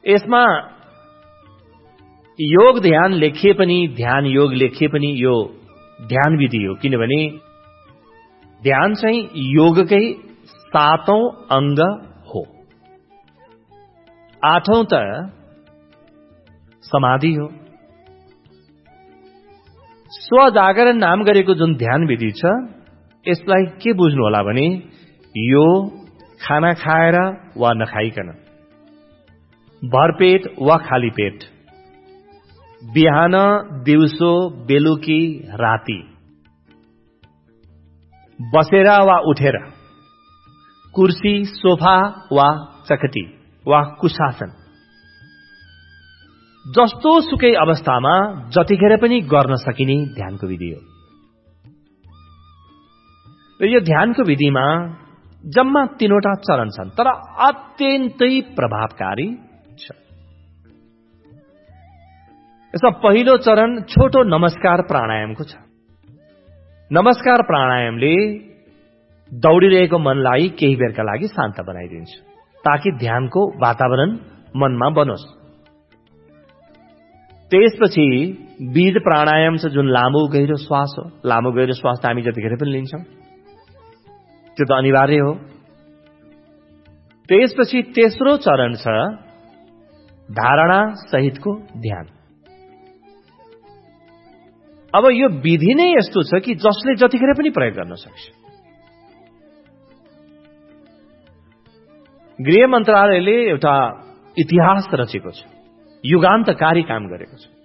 यसमा योग ध्यान लेखिए पनि, ध्यान योग लेखिए पनि यो ध्यान विधि हो। किनभने ध्यान चाहिँ योगकै 7औं अंग हो। 8औं त समाधि हो। स्वजागरण नाम गरेको जुन ध्यान विधि छ, यसलाई के बुझ्नु होला भने यो खाना खाएर वा नखाइकन, भरपेट वा खाली पेट, बिहान, दिउँसो, बेलुकी, राति, बसेर वा उठेर, कुर्सी, सोफा वा चकटी वा कुशासन, जस्तो सुकै अवस्थामा जतिखेर पनि गर्न सकिने ध्यानको विधि हो। र यो ध्यानको विधिमा जम्मा 3वटा चरण छन्, तर अत्यन्तै प्रभावकारी छ। यसमा पहिलो चरण छोटो नमस्कार प्राणायामको छ। नमस्कार प्राणायामले दौडिरहेको मनलाई केही बेरका लागि शान्त बनाइदिन्छ, ताकि ध्यानको वातावरण मनमा बनोस्। त्यसपछि बीज प्राणायाम छ, जुन लामो गहिरो श्वास हो। लामो गहिरो श्वास त हामी जतिखेर पनि लिन्छौं, त्यो त अनिवार्य हो। त्यसपछि तेस्रो चरण छ धारणा सहितको ध्यान। अब यो विधि नै यस्तो छ कि जसले जतिखेर पनि प्रयोग गर्न सक्छ। गृह मन्त्रालयले एउटा इतिहास रचेको छ, युगान्तकारी काम गरेको छ।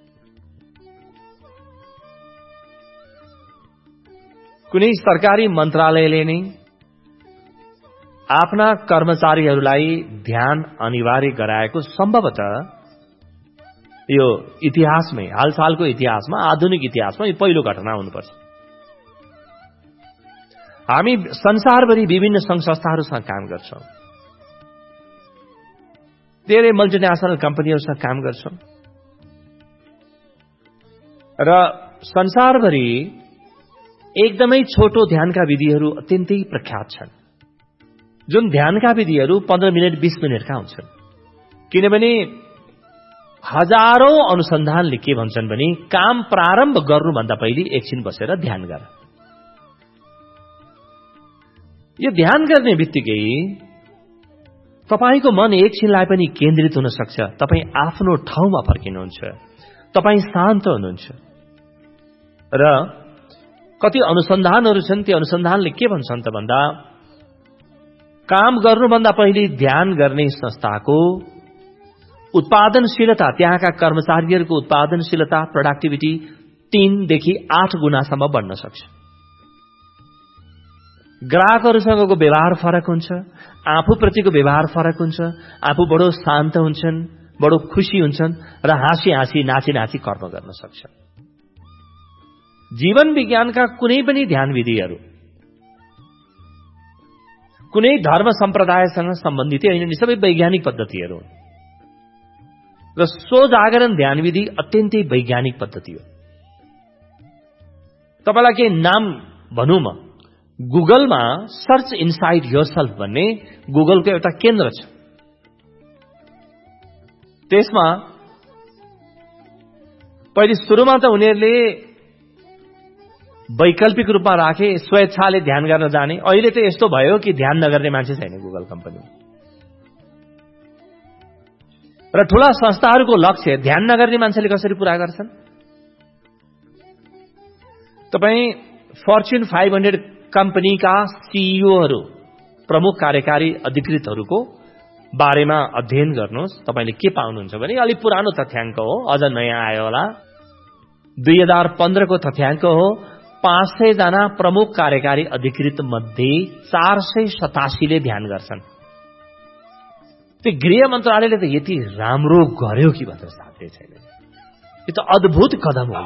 कुनै सरकारी मन्त्रालयले नै आफ्ना कर्मचारीहरूलाई ध्यान अनिवार्य गराएको सम्भवतः यो इतिहासमै, हालसालको इतिहासमा, आधुनिक इतिहासमा यो पहिलो घटना हुनुपर्छ। हामी संसारभरि विभिन्न संघ संस्थाहरूसँग काम गर्छौं, धेरै मल्टिनेशनल कम्पनीहरूसँग काम गर्छौं, र संसारभरि एकदमै छोटो ध्यानका विधिहरू अत्यन्तै प्रख्यात छन्, जुन ध्यानका विधिहरू 15 मिनट 20 मिनटका हुन्छन्। किनभने हजारौं अनुसन्धानले के भन्छन् भने काम प्रारम्भ गर्नुभन्दा पहिले एकछिन बसेर ध्यान गर। यो ध्यान गर्ने बित्तिकै तपाईको मन एकछिनलाई पनि केन्द्रित हुन सक्छ। तपाई आफ्नो ठाउँमा फर्किनुहुन्छ, तपाई शान्त हुनुहुन्छ। र कति अनुसन्धानहरू छन्, ती अनुसन्धानले के भन्छन् त भन्दा काम गर्नुभन्दा पहिले ध्यान गर्ने संस्थाको उत्पादनशीलता, त्यहाँका कर्मचारीहरूको उत्पादनशीलता, प्रोडक्टिभिटी 3 देखि 8 गुणासम्म बढ्न सक्छ। ग्राहकहरूसँगको व्यवहार फरक हुन्छ, आफूप्रतिको व्यवहार फरक हुन्छ, आफू बडो शान्त हुन्छन्, बडो खुशी हुन्छन् र हाँसी हाँसी नाची नाची कर्म गर्न सक्छ। जीवन विज्ञानका कुनै पनि ध्यान विधिहरू कुनै धर्म सम्प्रदायसँग सम्बन्धित होइन, सबै वैज्ञानिक पद्धतिहरू हुन्। र स्वजागरण ध्यान विधि अत्यन्तै वैज्ञानिक पद्धति हो। तपाईलाई के नाम भनौं, म गुगलमा सर्च इनसाइड योरसेल्फ भन्ने गुगलको एउटा केन्द्र छ। त्यसमा पहिले सुरुमा त उनीहरूले वैकल्पिक रूपमा राखे स्वेच्छाले ध्यान गर्न जाने। अहिले त यस्तो भयो कि ध्यान नगर्ने मान्छे छैन गुगल कम्पनी। र ठूला संस्थाहरूको लक्ष्य ध्यान नगर्ने मान्छेले कसरी पूरा गर्छन्? तपाई फर्च्युन 500 कम्पनीका सीईओहरू, प्रमुख कार्यकारी अधिकृतहरूको बारेमा अध्ययन गर्नुहोस्। तपाईले के पाउनुहुन्छ भने अलि पुरानो तथ्याङ्क हो, अझ नयाँ आयो होला, 2015 को तथ्याङ्क हो। 500 जना प्रमुख कार्यकारी अधिकृत मध्ये 487 ले ध्यान गर्छन्। त्यो गृह मन्त्रालयले त यति राम्रो गर्यो कि भन्न साध्य छैन। यो त अद्भुत कदम हो।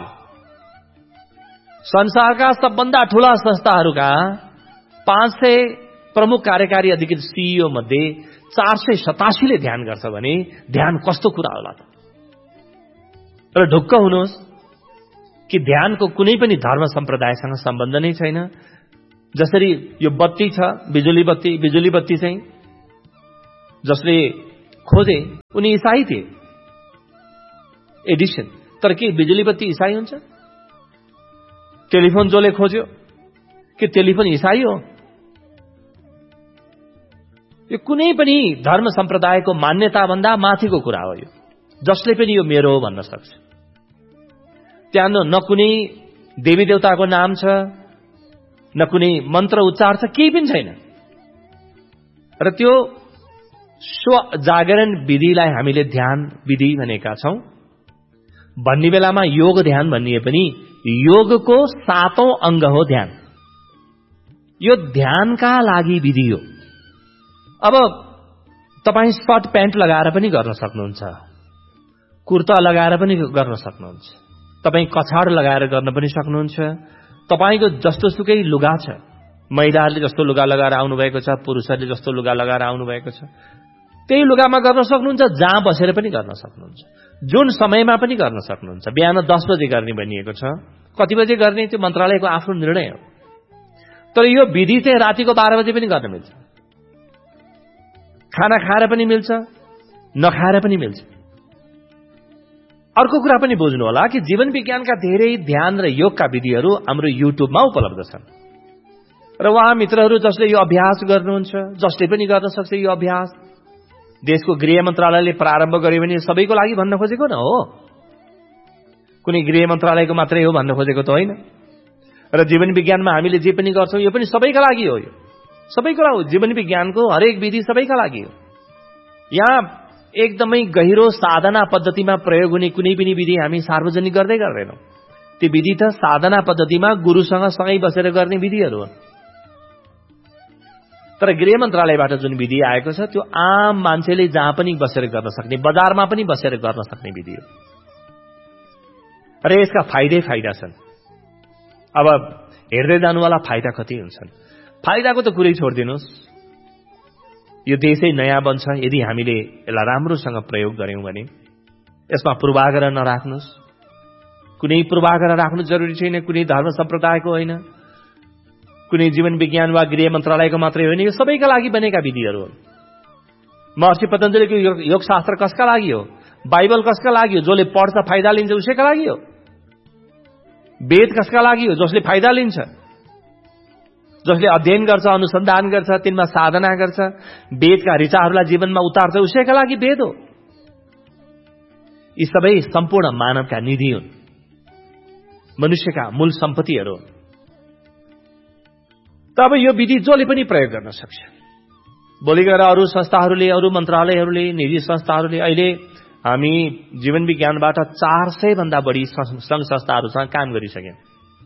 संसारका सबभन्दा ठूला संस्थाहरूका 500 प्रमुख कार्यकारी अधिकृत सीईओ मध्ये 487 ले ध्यान गर्छ भने ध्यान कस्तो कुरा होला त। र ढुक्क हुनुहोस् कि ध्यानको कुनै पनि धर्म सम्प्रदायसँग सम्बन्ध नै छैन। जसरी यो बत्ती छ, बिजुली बत्ती चाहिँ जसले खोजे, उनी इसाई थिए, एडिसन। तर के बिजुली बत्ती इसाई हुन्छ? टेलिफोन जसले खोज्यो के टेलिफोन इसाई हो? यो कुनै पनि धर्म सम्प्रदायको मान्यता भन्दा माथिको कुरा हो। यो जसले पनि यो मेरो हो भन्न सक्छ। त्यहाँ न कुनै देवी देवताको नाम छ, न कुनै मन्त्र उच्चार छ, केही पनि छैन। र त्यो स्व जागरण विधिलाई हामीले ध्यान विधि भनेका छौं। भन्ने बेलामा योग ध्यान भनिए पनि योगको 7औं अंग हो ध्यान। यो ध्यानका लागि विधि हो। अब तपाई सर्ट प्यान्ट लगाएर पनि गर्न सक्नुहुन्छ, कुर्ता लगाएर पनि गर्न सक्नुहुन्छ, तपाई कछाड लगाएर गर्न पनि सक्नुहुन्छ। तपाईको जस्तो सुकै लुगा छ, महिलाहरूले जस्तो लुगा लगाएर आउनु भएको छ, पुरुषहरूले जस्तो लुगा लगाएर आउनु भएको छ, त्यही लुगामा गर्न सक्नुहुन्छ। जहाँ बसेर पनि गर्न सक्नुहुन्छ, जुन समयमा पनि गर्न सक्नुहुन्छ। बिहान 10 बजे गर्ने भनिएको छ, कति बजे गर्ने त्यो मन्त्रालयको आफ्नो निर्णय हो। तर यो विधि चाहिँ रातिको 12 बजे पनि गर्न मिल्छ, खाना खाएर पनि मिल्छ, नखाएर पनि मिल्छ। अर्को कुरा पनि बुझ्नु होला कि जीवन विज्ञानका धेरै ध्यान र योगका विधिहरू हाम्रो युट्युबमा उपलब्ध छन्। र उहाँ मित्रहरू जसले यो अभ्यास गर्नुहुन्छ, जसले पनि गर्न सक्छ यो अभ्यास, देशको गृह मन्त्रालयले प्रारम्भ गर्यो भने सबैको लागि भन्न खोजेको न हो, कुनै गृह मन्त्रालयको मात्रै हो भन्न खोजेको त होइन। र जीवन विज्ञानमा हामीले जे पनि गर्छौं यो पनि सबैका लागि हो। यो सबैको लागि हो। जीवन विज्ञानको हरेक विधि सबैका लागि हो। यहाँ एकदमै गहिरो साधना पद्धतिमा प्रयोग हुने कुनै पनि विधि हामी सार्वजनिक गर्दै गर्दैनौं। ती विधि त साधना पद्धतिमा गुरुसँग सँगै बसेर गर्ने विधिहरू हुन्। तर गृह मन्त्रालयबाट जुन विधि आएको छ त्यो आम मान्छेले जहाँ पनि बसेर गर्न सक्ने, बजारमा पनि बसेर गर्न सक्ने विधि हो। र यसका फाइदा छन्। अब हेर्दै जानुवाला फाइदा कति हुन्छन्? फाइदाको त कुरै छोडिदिनुस्। यो देशै नयाँ बन्छ यदि हामीले यसलाई राम्रोसँग प्रयोग गर्यौं भने। यसमा पूर्वाग्रह नराख्नुस्। कुनै पूर्वाग्रह राख्नु जरुरी छैन, कुनै धर्म सम्प्रदायको होइन, कुनै जीवन विज्ञान वा गृह मन्त्रालयको मात्रै होइन। यो सबैका लागि बनेका विधिहरू हुन्। महर्षि पतञ्जलिको योगशास्त्र कसका लागि हो? बाइबल कसका लागि हो? जसले पढ्छ फाइदा लिन्छ उसैका लागि हो। वेद कसका लागि हो? जसले फाइदा लिन्छ, जसले अध्ययन गर्छ, अनुसन्धान गर्छ, तिनमा साधना गर्छ, वेदका ऋचाहरूलाई जीवनमा उतार्छ, उसैका लागि वेद हो। यी सबै सम्पूर्ण मानवका निधि हुन्, मनुष्यका मूल सम्पत्तिहरू। तब यो विधि जसले पनि प्रयोग गर्न सक्छ। भोलि गएर अरू संस्थाहरूले, अरू मन्त्रालयहरूले, निजी संस्थाहरूले, अहिले हामी जीवन विज्ञानबाट 400 भन्दा बढी संघ संस्थाहरूसँग काम गरिसक्यौं।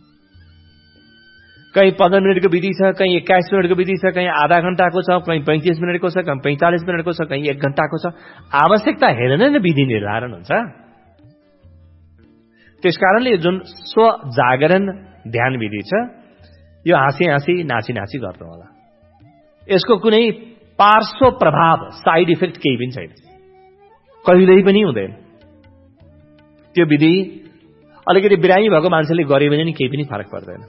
कहीं 15 मिनटको विधि छ, कहीं 21 मिनटको विधि छ, कहीं आधा घण्टाको छ, कहीं 35 मिनटको छ, कहीं 45 मिनटको छ, कहीं 1 घण्टाको छ। आवश्यकता हेरेर नै विधि निर्धारण हुन्छ। त्यसकारणले जुन स्व जागरण ध्यान विधि छ यो हाँसी नाची गर्नु होला। यसको कुनै पार्श्व प्रभाव, साइड इफेक्ट केही पनि छैन, कहिल्यै पनि हुँदैन। त्यो विधि अलिकति बिरामी भएको मान्छेले गर्यो भने नि केही पनि फरक पर्दैन।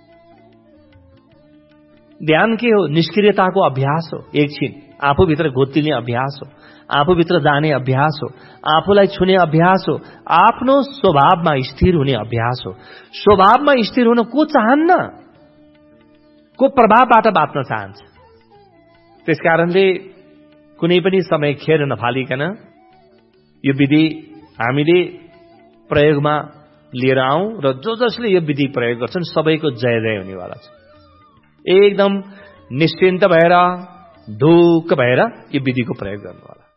ध्यान के हो? निष्क्रियताको अभ्यास हो। एकछिन आफूभित्र घोत्तिने अभ्यास हो, आफूभित्र जाने अभ्यास हो, आफूलाई छुने अभ्यास हो, आफ्नो स्वभावमा स्थिर हुने अभ्यास हो। स्वभावमा स्थिर हुन को चाहन्न? को प्रभावबाट बाँच्न चाहन्छ? त्यसकारणले कुनै पनि समय खेर नफालिकन यो विधि हामीले प्रयोगमा लिएर आउँ र जसले यो विधि प्रयोग गर्छन् सबैको जय जय हुनेवाला छ। एकदम निश्चिन्त भएर, ढुक्क भएर यो विधिको प्रयोग गर्नु होला।